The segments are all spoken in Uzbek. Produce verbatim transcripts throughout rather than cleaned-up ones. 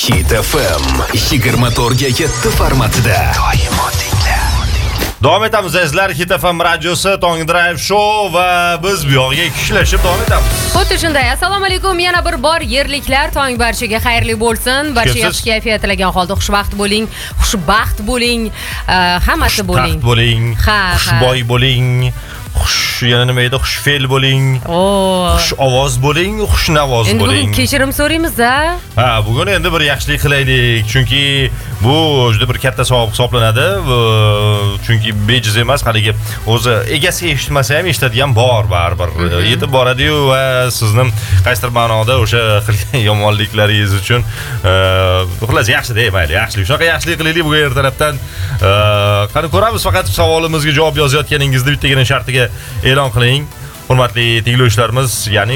Hit F M yigirma to'rtga yetti formatida doimo tingla. Davom etamiz azizlar, Hit F M radiosi Tong Drive Show va biz bu yoqqa ikilashib davom etamiz. Xuddi shunday. Assalomu alaykum. Yana bir bor yerliklar, tong barchaga xayrli bo'lsin. Barcha yaxshi kayfiyat tilagan holda xushvaqt bo'ling, xushbaxt bo'ling, hammasi bo'ling. Xushbaxt bo'ling, xushbo'y bo'ling. Xush, yana nima edi? Xushfe'l bo'ling. Xush ovoz bo'ling, xushnavoz bo'ling. Endi bugun kechirim so'raymiz-da. Ha, bugun endi bir yaxshilik qilaylik, chunki bu juda bir katta savob hisoblanadi. Chunki bejiz emas, haligi o'zi egasi eshitmasa ham eshitadigan bor baribir. Yetib boradi-yu va sizni qaysidir ma'noda o'sha qilgan yomonliklaringiz uchun xullas yaxshi-da, mayli, yaxshilik. Shunaqa yaxshilik qilaylik bugun ertalabdan. Qani ko'ramiz, faqat savolimizga javob yozayotganingizni bittagina shartiga e'lon qiling, hurmatli tinglovchilarimiz, ya'ni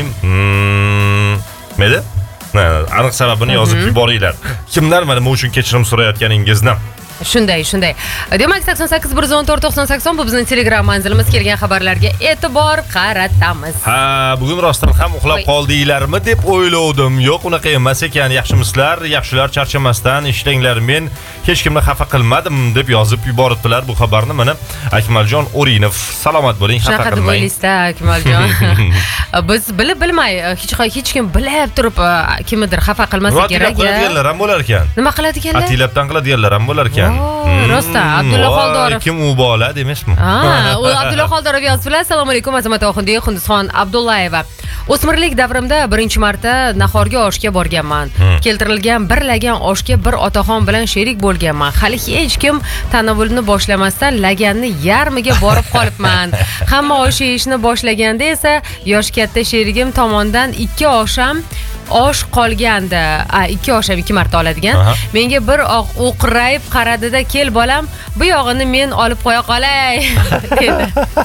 nima edi? Aniq sababini yozib yuboringlar. Kimlar mana bu uchun kechirim so'rayotganingizni. Shunday, shunday. Demak, sakson sakkiz bir yuz o'n to'rt to'qson sakson bu bizning Telegram manzilimiz. Kelgan xabarlarga e'tibor qaratamiz. Ha, bugun rostdan ham uxlab qoldinglarmi deb o'ylovdim. Yo'q, unaqa emas ekan. Yaxshimisizlar? Yaxshilar charchamasdan ishlanglar. Men hech kimni xafa qilmadim deb yozib yuboribdilar bu xabarni. Mana Akmaljon O'rinov, salomat bo'ling, xafa qilmang. Shunaqa bo'lingizda, Akmaljon. Biz bilib bilmay, hech hech kim bilib turib kimnidir xafa qilmasa kerak. Nima qiladiganlar ham bo'lar ekan? Nima qiladiganlar? Atilabdan qiladiganlar ham bo'lar ekan. Rostdan Abdulla Xoldorov. Kim u bola demasmi? Ha, u Abdulla Xoldorov yozibdilar. Assalomu alaykum Azamat Oxundiy, Hindiston Abdullayeva. O'smirlik davrimda birinchi marta nahorga oshga borganman. Keltirilgan bir lagan oshga bir otaxon bilan sherik bo'lganman. Hali hech kim tanovulni boshlamasdan laganni yarmiga borib qolibman. Hamma osh yeyishni boshlaganda esa yosh katta sherigim tomonidan ikki osham osh qolgandi. A, ikki osham ikki marta oladigan. Menga bir o'qrayib qaradida, "Kel bolam, bu yog'ini men olib qo'ya qolay" dedi.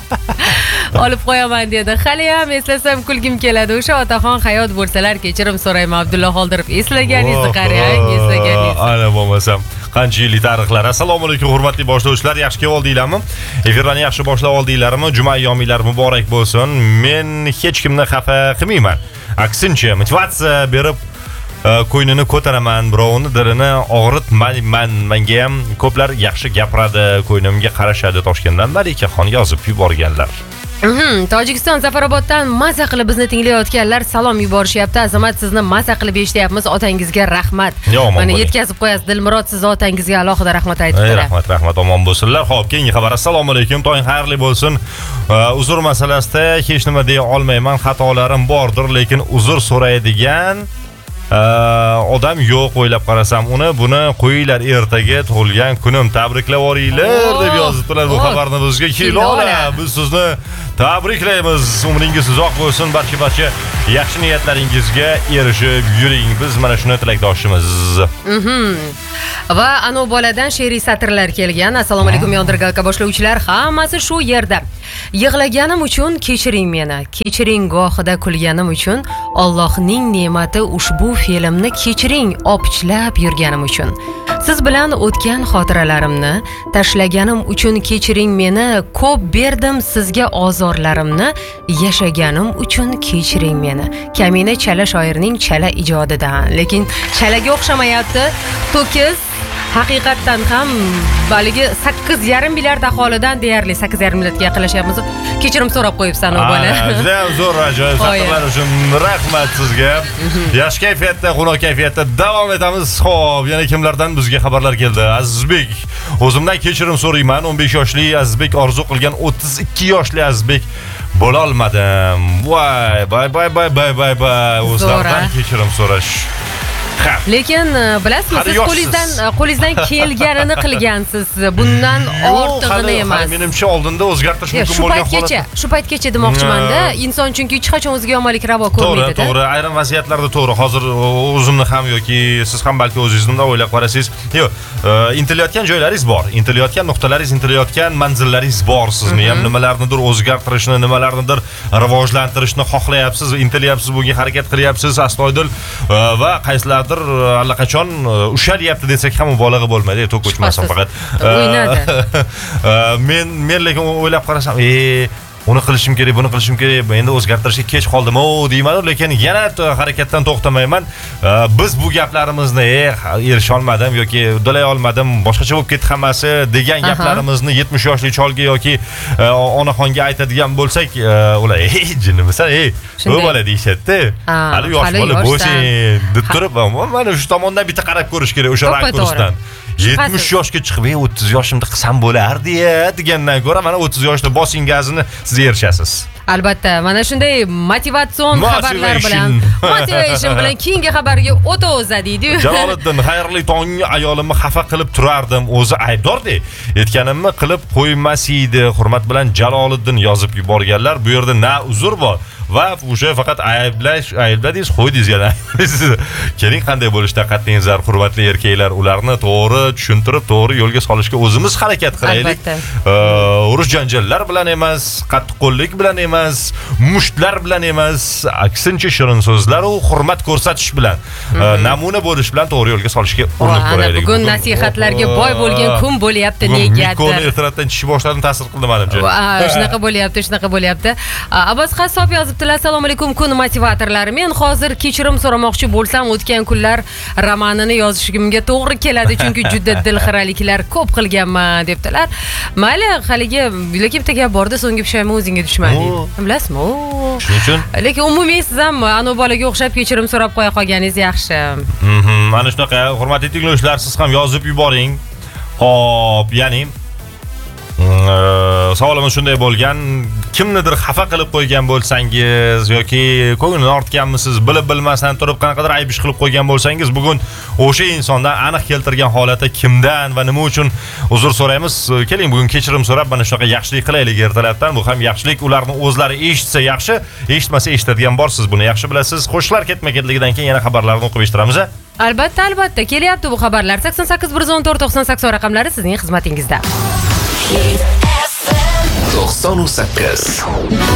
Olib qo'yaman dedi. Hali ham eslasam kulgim keladi. O'sha otaxon hayot bo'lsalar kechirim so'rayman. Abdulla Xoldorov, eslaganingizni qarang, eslaganingiz. Ana bo'lmasam qancha yillik tarixlar. Assalomu alaykum hurmatli boshlovchilar, yaxshi kelib oldinglarmi? Efirlarni yaxshi boshlab oldinglarmi? Juma ayyominglar muborak bo'lsin. Men hech kimni xafa qilmayman. Aksincha, motivatsiya berib ko'ynini ko'taraman, birovni dilini og'ritmayman. Menga ham ko'plar yaxshi gapiradi, ko'ynimga qarashadi. Toshkentdan Malikaxon yozib yuborganlar. Mhm, Tojikiston Zafaroboddan maza qilib bizni tinglayotganlar salom yuborishyapti. Azamat, sizni maza qilib eshityapmiz. Otangizga rahmat. Mana yetkazib qo'yasiz. Dilmurod, siz otangizga alohida rahmat aytibdilar. Rahmat, rahmat, omon bo'lsinlar. Xo'p, keyingi xabar. Assalomu alaykum. To'ying xayrli bo'lsin. Uzr masalasida hech nima deya olmayman. Xatolarim bordir, lekin uzr so'raydigan odam yo'q. O'ylab qarasam, uni buni qo'yinglar, ertaga tug'ilgan kunim, tabriklab yuboringlar deb yozibdilar bu xabarni bizga. Kelola, biz sizni tabriklaymiz. Umringiz uzoq bo'lsin, barcha barcha yaxshi niyatlaringizga erishib yuring. Biz mana shuni tilakdoshimiz. Mhm. Va ana boladan she'riy satrlar kelgan. Assalomu alaykum yondirgalka boshlovchilar, hammasi shu yerda. Yig'laganim uchun kechiring meni, kechiring gohida kulganim uchun, Allohning ne'mati ushbu filmni kechiring opichlab yurganim uchun. Siz bilan o'tgan xotiralarimni tashlaganim uchun kechiring meni, ko'p berdim sizga ozorlarimni, yashaganim uchun kechiring meni. Kamina chala shoirning chala ijodidan, lekin chalaga o'xshamayapti. To'kiz haqiqatdan ham baligi sakkiz yarim milliard aholidan deyarli sakkiz yarim milliardga yaqinlashyapmiz. Kechirim so'rab qo'yibsan u bola. Juda zo'r, ajoyib satrlar uchun rahmat sizga. Yaxshi kayfiyatda, xuno kayfiyatda davom etamiz. Xo'p, yana kimlardan bizga xabarlar keldi? Azizbek, o'zimdan kechirim so'rayman. o'n besh yoshli Azizbek orzu qilgan o'ttiz ikki yoshli Azizbek bo'la olmadim. Voy, bay bay bay bay bay bay. O'zlardan kechirim so'rash. Lekin bilasizmi, siz qo'lingizdan qo'lingizdan kelganini qilgansiz. Bundan ortig'ini emas. Menimcha oldinda o'zgartirish mumkin bo'lgan holat. Shu paytgacha, shu paytgacha demoqchiman-da. Inson chunki hech qachon o'ziga yomonlik ravo ko'rmaydi-da. To'g'ri, to'g'ri. Ayrim vaziyatlarda to'g'ri. Hozir o'zimni ham yoki siz ham balki o'zingizni o'ylab qarasangiz, yo'q, intilayotgan joylaringiz bor, intilayotgan nuqtalaringiz, intilayotgan manzillaringiz bor. Sizni ham nimalarnidir o'zgartirishni, nimalarnidir rivojlantirishni xohlayapsiz, intilayapsiz, bunga harakat qilyapsiz astoydil va qaysilardir allaqachon ushalyapti desak ham mubolag'a bo'lmaydi. To'q o'chmasin faqat. O'ynadi. Men men lekin o'ylab qarasam, e uni qilishim kerak, buni qilishim kerak, endi o'zgartirishga kech qoldim-o deyman, lekin yana harakatdan to'xtamayman. Biz bu gaplarimizni erisha olmadim yoki uddalay olmadim, boshqacha bo'lib ketdi hammasi degan gaplarimizni yetmish yoshli cholga yoki onaxonga aytadigan bo'lsak, ular ey jinnimisan, ey u bola deyishadi. Hali yosh bola bo'lsin deb turib, mana shu tomondan bitta qarab ko'rish kerak o'sha rakursdan. yetmish yoshga chiqib, o'ttiz yoshimda qilsam bo'lardi-ya degandan ko'ra, mana o'ttiz yoshda bosing gazini siz erishasiz. Albatta, mana shunday motivatsion xabarlar bilan, motivation bilan keyingi xabarga o'tamiz deydi-yu. Jaloliddin, xayrli tong, ayolimni xafa qilib turardim, o'zi aybdor-de. Aytganimni qilib qo'ymas edi. Hurmat bilan Jaloliddin yozib yuborganlar. Bu yerda na uzr bor va o'sha faqat ayblash, aybladingiz, qo'ydingiz yana. Keling, qanday bo'lishdan qat'iy nazar, hurmatli erkaklar, ularni to'g'ri tushuntirib, to'g'ri yo'lga solishga o'zimiz harakat qilaylik. Urush janjallar bilan emas, qattiqqo'llik bilan emas, mushtlar bilan emas, aksincha shirin so'zlar va hurmat ko'rsatish bilan, namuna bo'lish bilan to'g'ri yo'lga solishga urinib ko'raylik. Bugun nasihatlarga boy bo'lgan kun bo'lyapti, negadir. Bugun ertalabdan chiqib boshladim, ta'sir qildi menimcha. Shunaqa bo'lyapti, shunaqa bo'lyapti. Abbos Qassob yozibdilar: "Assalomu alaykum kun motivatorlari. Men hozir kechirim so'ramoqchi bo'lsam, o'tgan kunlar romanini yozishimga to'g'ri keladi, chunki juda dilxiraliklar ko'p qilganman" debdilar. Mayli, haligi lekin bitta gap borda, so'nggi pushaymon o'zingga tushmadi. Bilasizmi? Shuning uchun. Lekin umumiy siz ham ana bolaga o'xshab kechirim so'rab qo'ya qolganingiz yaxshi. Mhm, mana shunaqa hurmatli tinglovchilar, siz ham yozib yuboring. Xo'p, ya'ni savolimiz shunday bo'lgan: kimnidir xafa qilib qo'ygan bo'lsangiz yoki ko'nglini ortganmisiz, bilib bilmasdan turib qanaqadir ayb ish qilib qo'ygan bo'lsangiz, bugun o'sha insondan aniq keltirgan holati kimdan va nima uchun uzr so'raymiz. Keling, bugun kechirim so'rab mana shunaqa yaxshilik qilaylik ertalabdan. Bu ham yaxshilik, ularni o'zlari eshitsa yaxshi, eshitmasa eshitadigan bor, siz buni yaxshi bilasiz. Qo'shiqlar ketma-ketligidan keyin yana xabarlarni o'qib eshittiramiz. Albatta, albatta, kelyapti bu xabarlar. sakson sakkiz bir yuz o'n to'rt to'qson sakkiz raqamlari sizning xizmatingizda. to'qson sakkiz